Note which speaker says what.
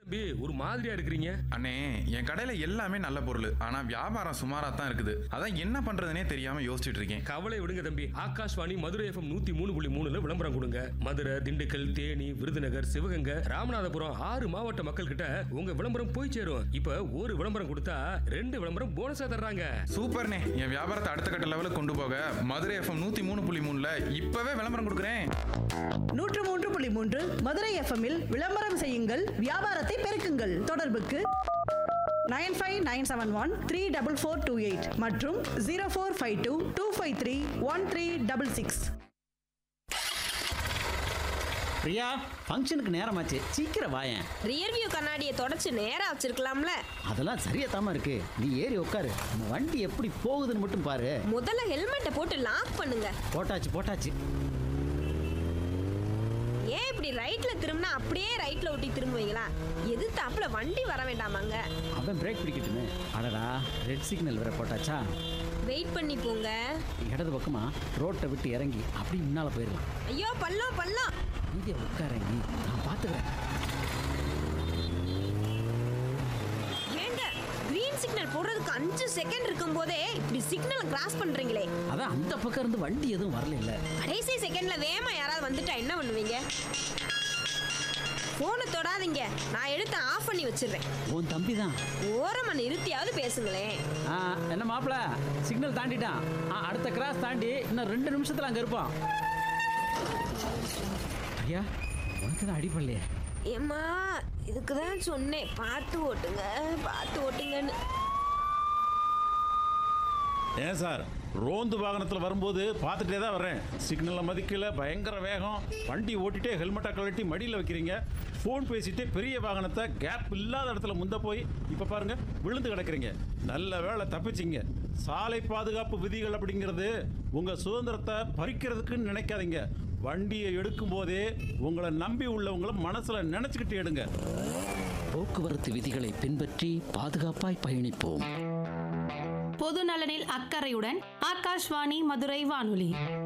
Speaker 1: தம்பி ஒரு மாதிரியா இருக்கிறீங்க?
Speaker 2: அண்ணே, என் கடையில எல்லாமே நல்ல பொருள். ஆனா வியாபாரம் சுமாரா தான் இருக்குது. அதான் என்ன பண்றதுனே தெரியாம யோசிச்சுட்டு இருக்கேன்.
Speaker 1: கவலை விடுங்க தம்பி. ஆகாஷ்வாணி மதுரை எஃப்எம் 103.3 விளம்பரம் கொடுங்க. மதுரை, திண்டுக்கல், தேனி, விருதுநகர், சிவகங்கை, ராமநாதபுரம் 6 மாவட்ட மக்கள் கிட்ட உங்க விளம்பரம் போய் சேரும். இப்ப ஒரு விளம்பரம் கொடுத்தா 2 விளம்பரம் போனஸா தர்றாங்க.
Speaker 2: சூப்பர்ண்ணே, என் வியாபாரத்தை அடுத்த கட்ட லெவலுக்கு கொண்டு போக மதுரை எஃப்எம் 103.3ல இப்பவே விளம்பரம் கொடுக்குறேன்.
Speaker 3: 103.3 மதுரை எஃப்எம்மில் விளம்பரம் செய்யுங்கள், வியாபாரத்தை பெருக்குங்கள். தொடர்புக்கு 9597134428 மற்றும் 0452253136.
Speaker 4: பிரியா, ஃபங்க்ஷனுக்கு நேரமாச்சு, சீக்கிரம் வாயேன்.
Speaker 5: ரியர்வியூ கண்ணாடியை தொடச்சு நேரா வச்சிருக்கலாம்ல.
Speaker 4: அதெல்லாம் சரியா தாமா இருக்கு. நீ ஏறி உட்காரு, நம்ம வண்டி எப்படி போகுதுன்னு மட்டும் பாரு.
Speaker 5: முதல்ல ஹெல்மெட்டை போட்டு லாக் பண்ணுங்க.
Speaker 4: போட்டாச்சு.
Speaker 5: ஏன் இப்படி ரைட்ல திரும்பினா அப்படியே ரைட்ல ஒட்டி திரும்புவீங்களா? எது தாப்புல வண்டி வர வேண்டாமாங்க?
Speaker 4: அவன் பிரேக் பிடிக்கட்டுமே. அடடா, ரெட் சிக்னல் வேற போட்டாச்சா?
Speaker 5: வெயிட் பண்ணி போங்க.
Speaker 4: இடது பக்கமா ரோட்டை விட்டு இறங்கி அப்படி முன்னால போயிடலாம்.
Speaker 5: ஐயோ பள்ளம்.
Speaker 4: இங்கே உட்காரங்கி, நான் பார்த்துக்கிறேன்.
Speaker 5: ஏங்க, கிரீன் சிக்னல் போடுறதுக்கு 5 செகண்ட் இருக்கும் போதே இப்படி சிக்னலை கிராஸ் பண்றீங்களே.
Speaker 4: அதான் அந்த பக்கம் இருந்து வண்டி எதுவும் வரல இல்ல.
Speaker 5: கடைசி செகண்ட்ல வேகமா யாராவது வந்துட்டா என்ன பண்ணுவீங்க? போனை தொடாதீங்க, நான் எடுத்து ஆஃப் பண்ணி வச்சிடுறேன்.
Speaker 4: உன் தம்பி தான்.
Speaker 5: ஓரமா நிறுத்தியாவது பேசுங்களேன்.
Speaker 4: என்ன மாப்பிள, சிக்னல் தாண்டிட்டான். அடுத்த கிராஸ் தாண்டி இன்னும் 2 நிமிஷத்துல அங்க இருப்பான். ஐயா, உனக்கு தான் அடிப்படலையே.
Speaker 5: ஏம்மா, இதுக்கு தான் சொன்னேன், பார்த்து ஓட்டுங்கன்னு.
Speaker 6: ஏன் சார், ரோந்து வாகனத்தில் வரும்போது பார்த்துட்டே தான் வர்றேன். சிக்னலை மதிக்கல, பயங்கர வேகம். வண்டி ஓட்டிகிட்டே ஹெல்மெட்டை கழட்டி மடியில் வைக்கிறீங்க. ஃபோன் பேசிட்டு பெரிய வாகனத்தை கேப் இல்லாத இடத்துல முந்த போய் இப்போ பாருங்க விழுந்து கிடக்குறீங்க. நல்ல வேளை தப்பிச்சிங்க. சாலை பாதுகாப்பு விதிகள் அப்படிங்கிறது உங்கள் சுதந்திரத்தை பறிக்கிறதுக்குன்னு நினைக்காதீங்க. வண்டியை எடுக்கும் போதே உங்களை நம்பி உள்ளவங்களை மனசில் நினச்சிக்கிட்டு எடுங்க.
Speaker 7: போக்குவரத்து விதிகளை பின்பற்றி பாதுகாப்பாய் பயணிப்போம்.
Speaker 8: பொது நலனில் அக்கறையுடன் ஆகாஷ்வாணி மதுரை வானொலி.